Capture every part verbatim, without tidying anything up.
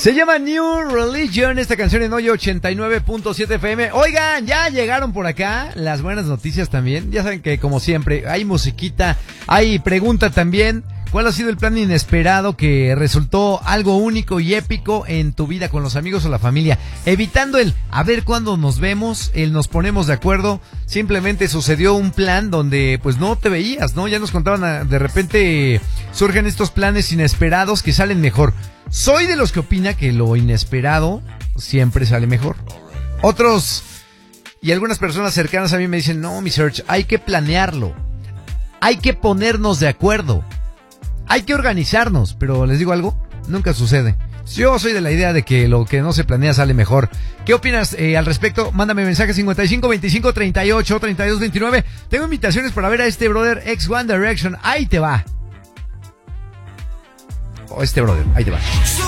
Se llama New Religion, esta canción en hoy ochenta y nueve punto siete F M. Oigan, ya llegaron por acá las buenas noticias también. Ya saben que como siempre hay musiquita, hay pregunta también. ¿Cuál ha sido el plan inesperado que resultó algo único y épico en tu vida con los amigos o la familia? Evitando el a ver cuándo nos vemos, el nos ponemos de acuerdo. Simplemente sucedió un plan donde pues no te veías, ¿no? Ya nos contaban, de repente surgen estos planes inesperados que salen mejor. Soy de los que opina que lo inesperado siempre sale mejor. Otros y algunas personas cercanas a mí me dicen, no, mi Serge, hay que planearlo. Hay que ponernos de acuerdo. Hay que organizarnos, pero les digo algo, nunca sucede. Yo soy de la idea de que lo que no se planea sale mejor. ¿Qué opinas eh, al respecto? Mándame mensaje cincuenta y cinco veinticinco treinta y ocho treinta y dos veintinueve. Tengo invitaciones para ver a este brother ex One Direction. Ahí te va. Oh, este brother, ahí te va.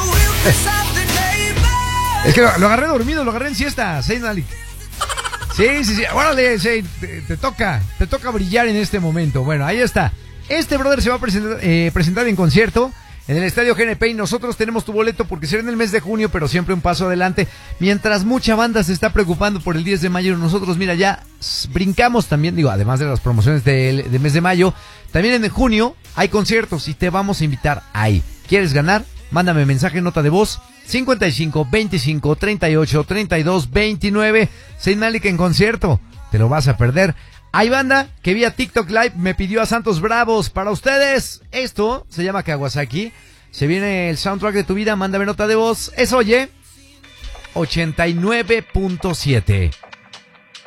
Es que lo, lo agarré dormido, lo agarré en siesta, Zayn Malik. Sí, sí, sí, órale, Zayn, te, te toca, te toca brillar en este momento. Bueno, ahí está. Este brother se va a presentar, eh, presentar en concierto en el Estadio G N P y nosotros tenemos tu boleto porque será en el mes de junio, pero siempre un paso adelante. Mientras mucha banda se está preocupando por el diez de mayo, nosotros, mira, ya brincamos también, digo, además de las promociones del de mes de mayo, también en junio hay conciertos y te vamos a invitar ahí. ¿Quieres ganar? Mándame mensaje, nota de voz, cincuenta y cinco veinticinco treinta y ocho treinta y dos veintinueve. Zayn Malik en concierto, te lo vas a perder. Hay banda que vía TikTok Live me pidió a Santos Bravos para ustedes. Esto se llama Kawasaki. Se viene el soundtrack de tu vida. Mándame nota de voz. Es Oye ochenta y nueve punto siete.